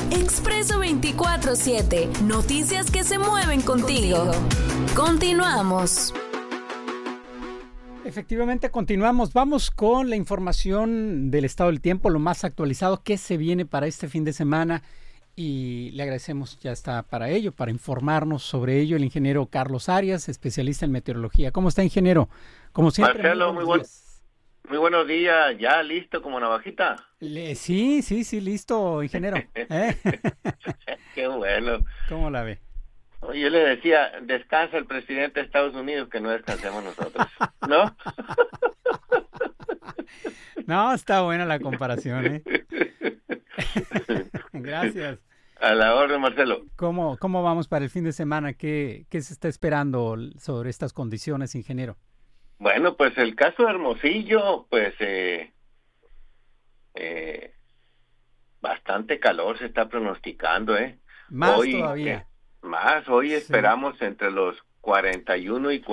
Expreso 24/7. Noticias que se mueven contigo. Continuamos. Efectivamente, continuamos. Vamos con la información del estado del tiempo, lo más actualizado que se viene para este fin de semana. Y le agradecemos, ya está para ello, para informarnos sobre ello, el ingeniero Carlos Arias, especialista en meteorología. ¿Cómo está, ingeniero? Como siempre. Marcelo, muy buenos días. ¿Ya listo como navajita? Sí, listo, ingeniero. Qué bueno. ¿Cómo la ve? Yo le decía, descansa el presidente de Estados Unidos, que no descansemos nosotros, ¿no? No, está buena la comparación, ¿eh? Gracias. A la orden, Marcelo. ¿Cómo vamos para el fin de semana? ¿Qué se está esperando sobre estas condiciones, ingeniero? Bueno, pues el caso de Hermosillo, pues bastante calor se está pronosticando, ¿eh? Más hoy, todavía. Hoy esperamos entre los 41 y